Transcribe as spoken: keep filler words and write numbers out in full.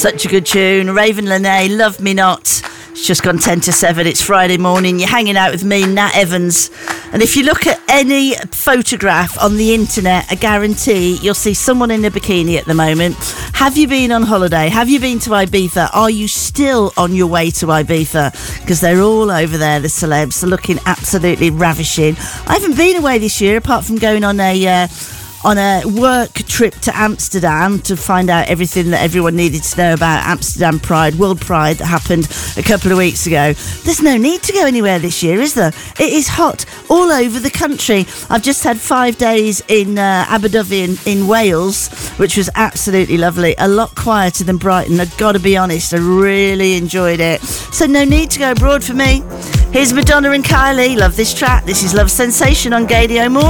Such a good tune. Raven Lene, Love Me Not. It's just gone ten to seven. It's Friday morning. You're hanging out with me, Nat Evans. And if you look at any photograph on the internet, I guarantee you'll see someone in a bikini at the moment. Have you been on holiday? Have you been to Ibiza? Are you still on your way to Ibiza? Because they're all over there, the celebs. They're looking absolutely ravishing. I haven't been away this year, apart from going on a... Uh, on a work trip to Amsterdam to find out everything that everyone needed to know about Amsterdam Pride, World Pride, that happened a couple of weeks ago. There's no need to go anywhere this year, is there? It is hot all over the country. I've just had five days in uh, Abu Dhabi in, in Wales, which was absolutely lovely. A lot quieter than Brighton, I've got to be honest. I really enjoyed it. So no need to go abroad for me. Here's Madonna and Kylie. Love this track. This is Love Sensation on Gadio Morning.